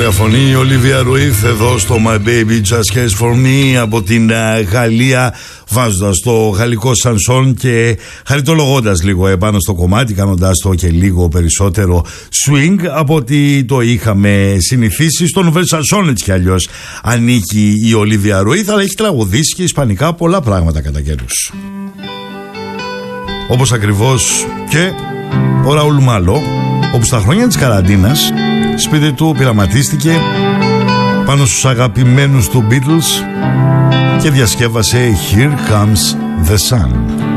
Ωραία φωνή η Ολίβια Ρουίθ εδώ στο My Baby Just Cares For Me από την Γαλλία, βάζοντας το γαλλικό σανσόν και χαριτολογώντας λίγο επάνω στο κομμάτι, κάνοντας το και λίγο περισσότερο swing από ότι το είχαμε συνηθίσει. Στο νουβέλ σανσόν έτσι κι αλλιώς ανήκει η Ολίβια Ρουίθ, αλλά έχει τραγουδήσει και ισπανικά πολλά πράγματα κατά καιρούς, όπως ακριβώς και ο Ραούλ Μάλο, όπου στα χρόνια της καραντίνας σπίτι του πειραματίστηκε πάνω στους αγαπημένους του Beatles και διασκεύασε Here Comes the Sun.